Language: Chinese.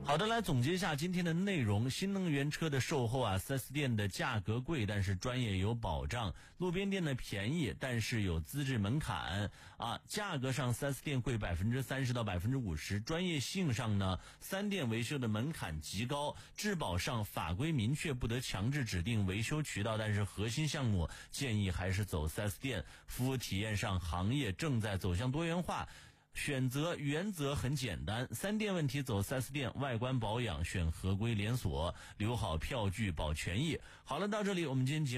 好的，来总结一下今天的内容。新能源车的售后啊 4S 店的价格贵，但是专业有保障；路边店的便宜，但是有资质门槛啊。价格上 4S 店贵 30%到 50%， 专业性上呢3店维修的门槛极高。质保上法规明确不得强制指定维修渠道，但是核心项目建议还是走 4S 店。服务体验上行业正在走向多元化，选择原则很简单，3店问题走 4S 店，外观保养选合规连锁，留好票据保权益。好了，到这里我们今天